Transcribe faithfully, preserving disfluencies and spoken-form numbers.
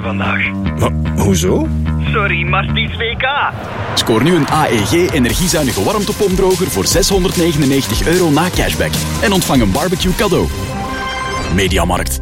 vandaag. Maar, hoezo? Sorry, maar het is W K. Scoor nu een A E G energiezuinige warmtepompdroger voor zeshonderdnegenennegentig euro na cashback. En ontvang een barbecue cadeau. Mediamarkt.